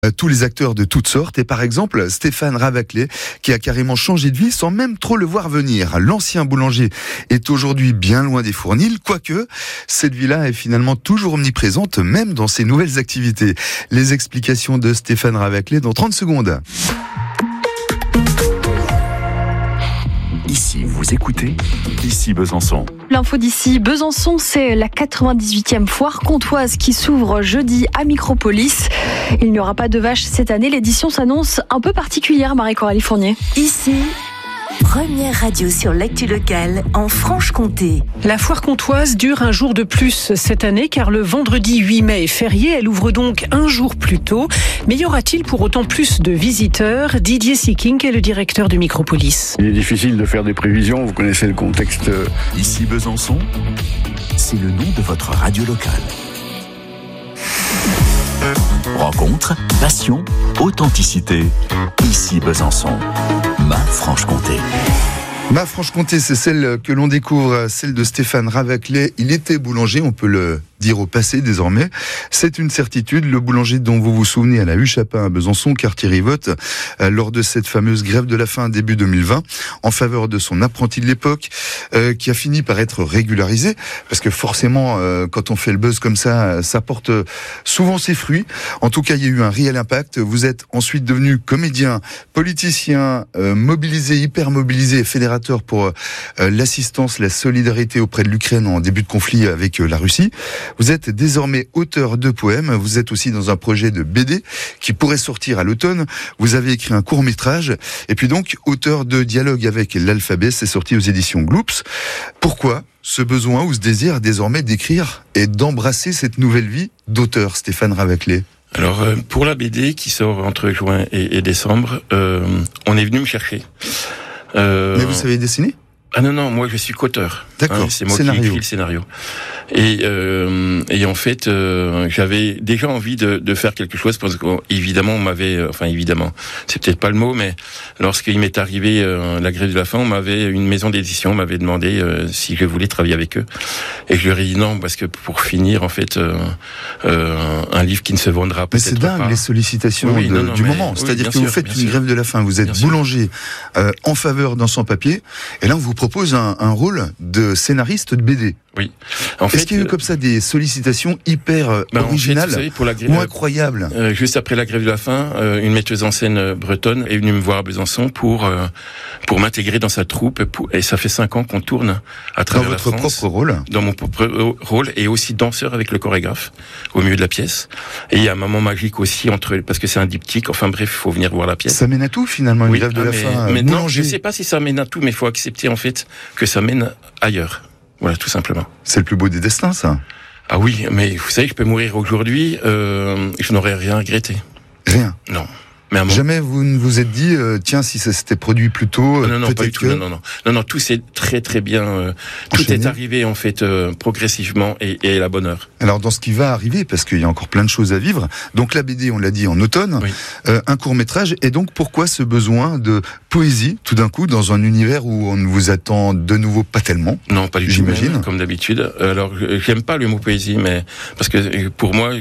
tous les acteurs de toutes sortes et par exemple Stéphane Ravaclet qui a carrément changé de vie sans même trop le voir venir. L'ancien boulanger est aujourd'hui bien loin des fournils, quoique cette vie-là est finalement toujours omniprésente même dans ses nouvelles activités. Les explications de Stéphane Ravaclet dans 30 secondes. Ici, vous écoutez Ici Besançon. L'info d'ici Besançon, c'est la 98e foire comtoise qui s'ouvre jeudi à Micropolis. Il n'y aura pas de vaches cette année. L'édition s'annonce un peu particulière, Marie-Coralie Fournier. Ici, première radio sur l'actu locale en Franche-Comté. La foire comtoise dure un jour de plus cette année car le vendredi 8 mai est férié. Elle ouvre donc un jour plus tôt. Mais y aura-t-il pour autant plus de visiteurs ? Didier Seeking est le directeur de Micropolis. Il est difficile de faire des prévisions, vous connaissez le contexte. Ici Besançon, c'est le nom de votre radio locale. Rencontre, passion, authenticité. Ici Besançon, ma Franche-Comté. Ma Franche-Comté, c'est celle que l'on découvre, celle de Stéphane Ravaclet. Il était boulanger, on peut le dire au passé désormais. C'est une certitude, le boulanger dont vous vous souvenez à la Huche à Pain à Besançon, quartier Rivotte, lors de cette fameuse grève de la faim début 2020, en faveur de son apprenti de l'époque, qui a fini par être régularisé, parce que forcément, quand on fait le buzz comme ça porte souvent ses fruits. En tout cas, il y a eu un réel impact. Vous êtes ensuite devenu comédien, politicien, mobilisé, hyper mobilisé, fédérateur pour l'assistance, la solidarité auprès de l'Ukraine en début de conflit avec la Russie. Vous êtes désormais auteur de poèmes, vous êtes aussi dans un projet de BD qui pourrait sortir à l'automne. Vous avez écrit un court-métrage et puis donc auteur de Dialogue avec l'alphabet, c'est sorti aux éditions Gloops. Pourquoi ce besoin ou ce désir désormais d'écrire et d'embrasser cette nouvelle vie d'auteur, Stéphane Ravaclet ? Alors, pour la BD qui sort entre juin et décembre, on est venu me chercher. Mais vous savez dessiner ? Ah non, moi je suis qu'auteur. D'accord, c'est moi scénario. qui écris le scénario. Et en fait, j'avais déjà envie de faire quelque chose parce qu'évidemment, évidemment, c'est peut-être pas le mot, mais lorsqu'il m'est arrivé la grève de la faim, une maison d'édition m'avait demandé si je voulais travailler avec eux. Et je leur ai dit non, parce que pour finir, en fait, un livre qui ne se vendra peut-être pas. Mais c'est dingue, les sollicitations du moment. C'est-à-dire que vous faites une grève de la faim, vous êtes boulanger en faveur dans son papier, et là on vous propose un rôle de scénariste de BD. Oui. Est-ce qu'il y a eu comme ça des sollicitations hyper originales, en fait, pour la ou incroyables ? Juste après la grève de la faim, une metteuse en scène bretonne est venue me voir à Besançon pour m'intégrer dans sa troupe. Et ça fait 5 ans qu'on tourne à travers la France. Dans votre propre rôle ? Dans mon propre rôle, et aussi danseur avec le chorégraphe au milieu de la pièce. Et il y a un moment magique aussi parce que c'est un diptyque. Enfin bref, il faut venir voir la pièce. Ça mène à tout finalement, une grève de la faim. Mais non, je sais pas si ça mène à tout, mais il faut accepter en fait que ça mène ailleurs. Voilà, tout simplement. C'est le plus beau des destins, ça. Ah oui, mais vous savez, je peux mourir aujourd'hui, je n'aurais rien regretté. Rien. Non. Jamais vous ne vous êtes dit, tiens, si ça s'était produit plus tôt, non, peut-être pas du tout. que... Non, tout s'est très très bien. Tout est arrivé en fait progressivement et à la bonne heure. Alors dans ce qui va arriver, parce qu'il y a encore plein de choses à vivre. Donc la BD, on l'a dit en automne, oui. Un court métrage. Et donc pourquoi ce besoin de poésie tout d'un coup dans un univers où on ne vous attend de nouveau pas tellement ? Non, pas du tout. J'imagine. Même, comme d'habitude. Alors j'aime pas le mot poésie, mais parce que pour moi,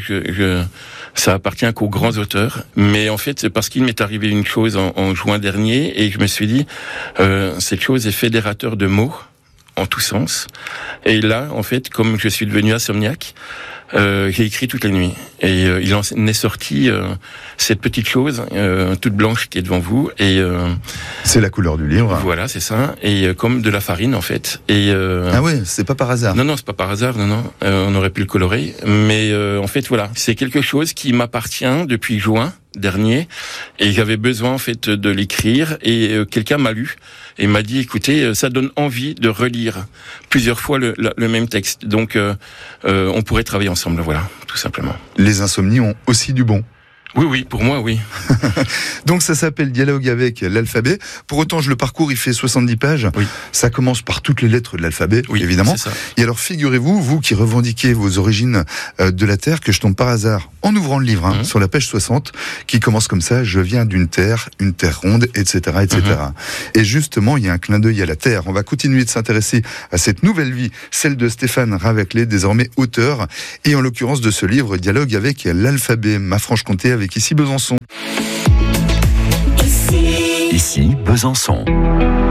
ça appartient qu'aux grands auteurs. Mais en fait, c'est parce qu'il m'est arrivé une chose en juin dernier, et je me suis dit, cette chose est fédérateur de mots, en tous sens. Et là, en fait, comme je suis devenu insomniaque, j'ai écrit toute la nuit. Et il en est sorti cette petite chose, toute blanche qui est devant vous. Et c'est la couleur du livre. Voilà, c'est ça. Et comme de la farine, en fait. Et ah ouais, c'est pas par hasard. Non, c'est pas par hasard. Non. On aurait pu le colorer. Mais en fait, voilà, c'est quelque chose qui m'appartient depuis juin dernier, et j'avais besoin en fait de l'écrire, et quelqu'un m'a lu et m'a dit écoutez, ça donne envie de relire plusieurs fois le même texte, donc on pourrait travailler ensemble, voilà, tout simplement. Les insomnies ont aussi du bon. Oui, pour moi, oui. Donc ça s'appelle Dialogue avec l'alphabet. Pour autant, le parcours, il fait 70 pages. Oui. Ça commence par toutes les lettres de l'alphabet, oui, évidemment. C'est ça. Et alors, figurez-vous, vous qui revendiquez vos origines de la Terre, que je tombe par hasard, en ouvrant le livre, sur la page 60, qui commence comme ça, je viens d'une terre, une terre ronde, etc., etc. Et justement, il y a un clin d'œil à la Terre. On va continuer de s'intéresser à cette nouvelle vie, celle de Stéphane Ravaclet, désormais auteur, et en l'occurrence de ce livre, Dialogue avec l'alphabet, ma Franche-Comté, avec Ici Besançon. Ici Besançon.